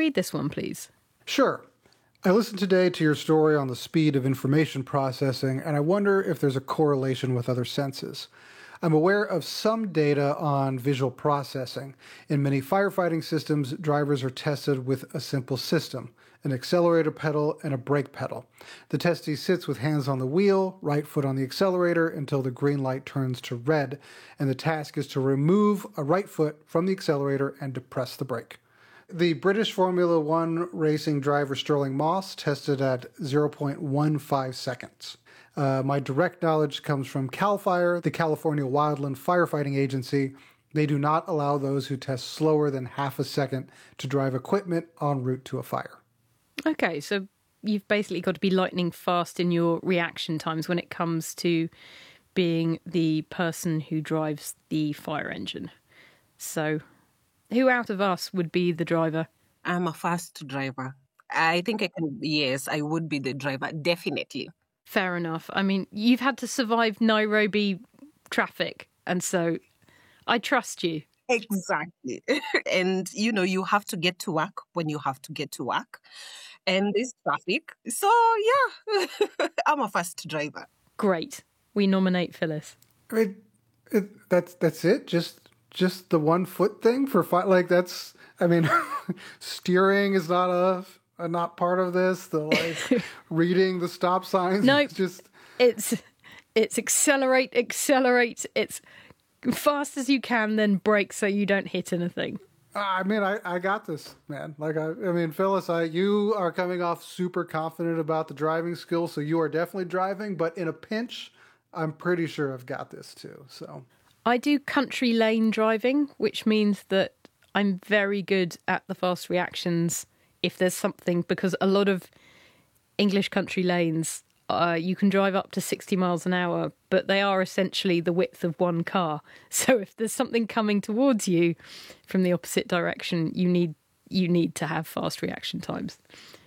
read this one, please? Sure. I listened today to your story on the speed of information processing, and I wonder if there's a correlation with other senses. I'm aware of some data on visual processing. In many firefighting systems, drivers are tested with a simple system, an accelerator pedal and a brake pedal. The testee sits with hands on the wheel, right foot on the accelerator until the green light turns to red, and the task is to remove a right foot from the accelerator and depress the brake. The British Formula One racing driver Sterling Moss tested at 0.15 seconds. My direct knowledge comes from CAL FIRE, the California Wildland Firefighting Agency. They do not allow those who test slower than half a second to drive equipment en route to a fire. Okay, so you've basically got to be lightning fast in your reaction times when it comes to being the person who drives the fire engine. So who out of us would be the driver? I'm a fast driver. I think yes, I would be the driver, definitely. Fair enough. I mean, you've had to survive Nairobi traffic, and so I trust you. Exactly. And, you have to get to work when you have to get to work. And there's traffic. So, yeah, I'm a fast driver. Great. We nominate Phyllis. I mean, that's it? Just the 1 foot thing for that's, I mean, steering is not part of this. The reading the stop signs. No, it's accelerate. It's fast as you can, then brake so you don't hit anything. I mean, I got this, man. Phyllis, you are coming off super confident about the driving skills, so you are definitely driving. But in a pinch, I'm pretty sure I've got this too. So I do country lane driving, which means that I'm very good at the fast reactions if there's something, because a lot of English country lanes, you can drive up to 60 miles an hour, but they are essentially the width of one car. So if there's something coming towards you from the opposite direction, you need to have fast reaction times.